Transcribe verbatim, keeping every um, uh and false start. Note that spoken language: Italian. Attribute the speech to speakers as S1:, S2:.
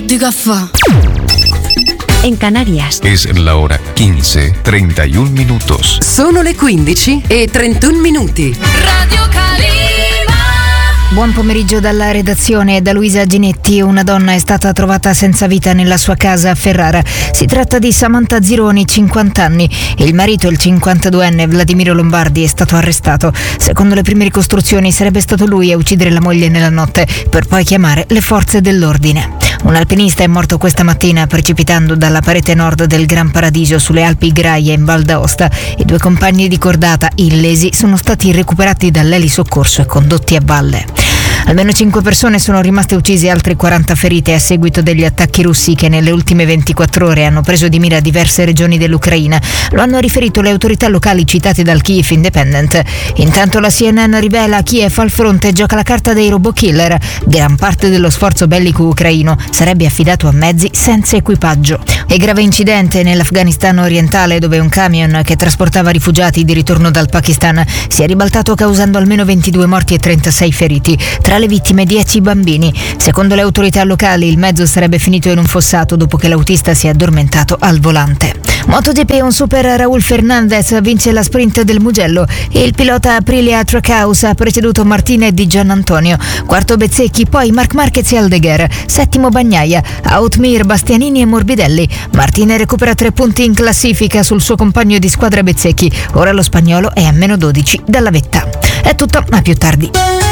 S1: di caffè.
S2: En Canarias
S3: es la hora quince treinta y un minutos.
S4: Sono le quindici e trentuno minuti.
S1: Radio Calima.
S5: Buon pomeriggio dalla redazione e da Luisa Ginetti. Una donna è stata trovata senza vita nella sua casa a Ferrara. Si tratta di Samantha Zironi, cinquanta anni. Il marito, il cinquantaduenne Vladimiro Lombardi, è stato arrestato. Secondo le prime ricostruzioni sarebbe stato lui a uccidere la moglie nella notte per poi chiamare le forze dell'ordine. Un alpinista è morto questa mattina precipitando dalla parete nord del Gran Paradiso sulle Alpi Graie in Val d'Aosta. I due compagni di cordata illesi sono stati recuperati dall'elisoccorso e condotti a valle. Almeno cinque persone sono rimaste uccise e altre quaranta ferite a seguito degli attacchi russi che nelle ultime ventiquattro ore hanno preso di mira diverse regioni dell'Ucraina. Lo hanno riferito le autorità locali citate dal Kiev Independent. Intanto la C N N rivela Kiev al fronte gioca la carta dei robot killer. Gran parte dello sforzo bellico ucraino sarebbe affidato a mezzi senza equipaggio. E grave incidente nell'Afghanistan orientale dove un camion che trasportava rifugiati di ritorno dal Pakistan si è ribaltato causando almeno ventidue morti e trentasei feriti. Tra le vittime dieci bambini. Secondo le autorità locali il mezzo sarebbe finito in un fossato dopo che l'autista si è addormentato al volante. MotoGP, un super Raúl Fernandez vince la sprint del Mugello e il pilota Aprilia Trackhouse ha preceduto Martina e Di Giannantonio. Quarto Bezzecchi, poi Marc Marquez e Aldeguer. Settimo Bagnaia, Outmir, Bastianini e Morbidelli. Martina recupera tre punti in classifica sul suo compagno di squadra Bezzecchi. Ora lo spagnolo è a meno dodici dalla vetta. È tutto, a più tardi.